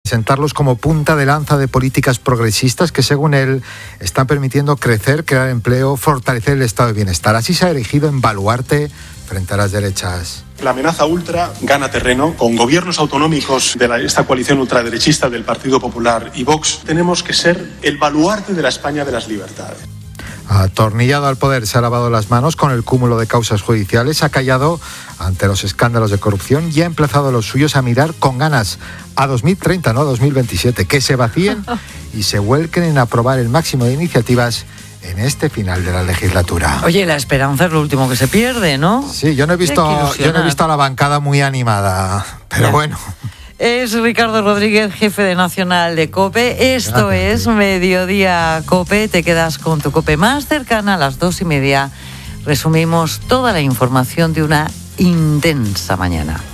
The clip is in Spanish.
presentarlos como punta de lanza de políticas progresistas que, según él, están permitiendo crecer, crear empleo, fortalecer el estado de bienestar. Así se ha erigido en baluarte frente a las derechas. La amenaza ultra gana terreno. Con gobiernos autonómicos de esta coalición ultraderechista del Partido Popular y Vox, tenemos que ser el baluarte de la España de las libertades. Atornillado al poder, se ha lavado las manos con el cúmulo de causas judiciales, ha callado ante los escándalos de corrupción y ha emplazado a los suyos a mirar con ganas a 2030, no a 2027, que se vacíen y se vuelquen en aprobar el máximo de iniciativas en este final de la legislatura. Oye, la esperanza es lo último que se pierde, ¿no? Sí, yo no he visto a la bancada muy animada, pero bueno. Es Ricardo Rodríguez, jefe de Nacional de COPE. Esto es Mediodía COPE. Te quedas con tu COPE más cercana a las 2:30. Resumimos toda la información de una intensa mañana.